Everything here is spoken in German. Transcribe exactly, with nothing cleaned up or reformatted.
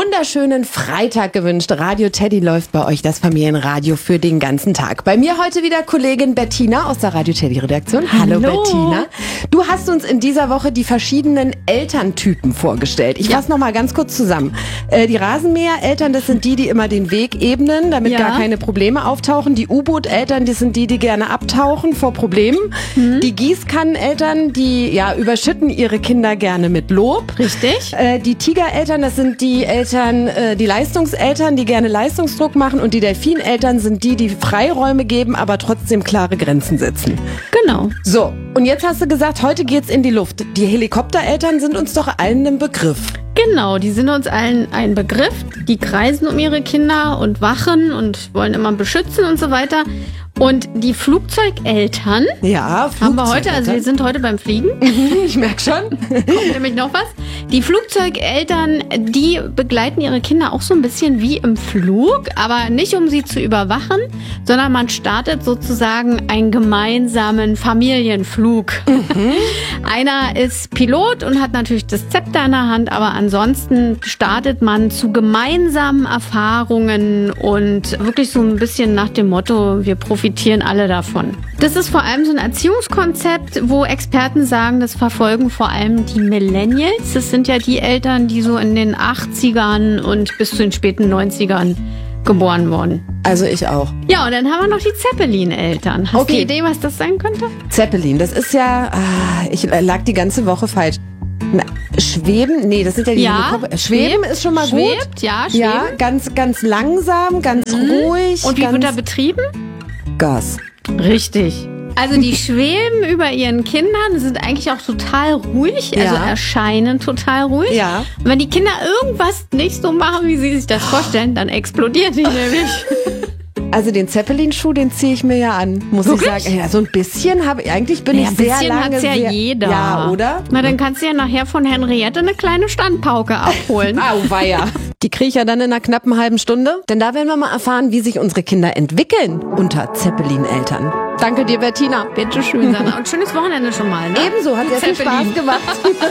wunderschönen Freitag gewünscht. Radio Teddy läuft bei euch, das Familienradio für den ganzen Tag. Bei mir heute wieder Kollegin Bettina aus der Radio Teddy Redaktion. Hallo, Hallo Bettina. Du hast uns in dieser Woche die verschiedenen Elterntypen vorgestellt. Ich ja. fasse noch mal ganz kurz zusammen. Äh, die Rasenmäher-Eltern, das sind die, die immer den Weg ebnen, damit ja. gar keine Probleme auftauchen. Die U-Boot-Eltern, das sind die, die gerne abtauchen vor Problemen. Mhm. Die Gießkannen-Eltern, die ja überschütten ihre Kinder gerne mit Lob. Richtig. Äh, die Tiger-Eltern, das sind die Eltern, äh, die Leistungseltern, die gerne Leistungsdruck machen. Und die Delfin-Eltern sind die, die Freiräume geben, aber trotzdem klare Grenzen setzen. Genau. So, und jetzt hast du gesagt, heute geht's in die Luft. Die Helikoptereltern sind uns doch allen ein Begriff. Genau, die sind uns allen ein Begriff. Die kreisen um ihre Kinder und wachen und wollen immer beschützen und so weiter. Und die Flugzeugeltern ja, haben wir heute, also wir sind heute beim Fliegen. Ich merke schon. Kommt nämlich noch was. Die Flugzeugeltern, die begleiten ihre Kinder auch so ein bisschen wie im Flug, aber nicht um sie zu überwachen, sondern man startet sozusagen einen gemeinsamen Familienflug. Mhm. Einer ist Pilot und hat natürlich das Zepter in der Hand, aber ansonsten startet man zu gemeinsamen Erfahrungen und wirklich so ein bisschen nach dem Motto, wir profitieren alle davon. Das ist vor allem so ein Erziehungskonzept, wo Experten sagen, das verfolgen vor allem die Millennials. Das sind ja die Eltern, die so in den achtzigern und bis zu den späten neunzigern geboren wurden. Also ich auch. Ja, und dann haben wir noch die Zeppelin-Eltern. Hast okay. du eine Idee, was das sein könnte? Zeppelin, das ist ja, ah, ich lag die ganze Woche falsch. Na, Schweben? Nee, das sind ja die ja, Helikopter. Schweben schwebt, ist schon mal schwebt, gut. Ja, schweben. Ja, ganz, ganz langsam, ganz mhm. ruhig. Und wie ganz wird er betrieben? Gas. Richtig. Also die schweben über ihren Kindern, sind eigentlich auch total ruhig, also ja. erscheinen total ruhig. Ja. Und wenn die Kinder irgendwas nicht so machen, wie sie sich das vorstellen, dann explodieren die nämlich. Also den Zeppelin-Schuh, den ziehe ich mir ja an, muss Wirklich? ich sagen. Ja, so ein bisschen habe eigentlich bin ja, ich sehr lange. Ein bisschen hat's ja sehr, jeder. Ja, oder? Na, dann kannst du ja nachher von Henriette eine kleine Standpauke abholen. Au, weia. Die kriege ich ja dann in einer knappen halben Stunde. Denn da werden wir mal erfahren, wie sich unsere Kinder entwickeln unter Zeppelin-Eltern. Danke dir, Bettina. Bitte schön, Sanna. Und schönes Wochenende schon mal. Ne? Ebenso, hat sehr viel Spaß gemacht.